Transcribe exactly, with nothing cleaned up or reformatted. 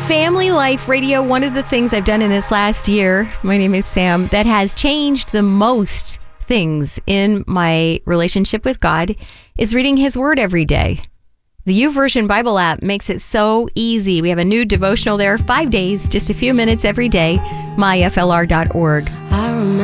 Family Life Radio, one of the things I've done in this last year, my name is Sam, that has changed the most things in my relationship with God is reading His Word every day. The YouVersion Bible app makes it so easy. We have a new devotional there, five days, just a few minutes every day, my f l r dot org.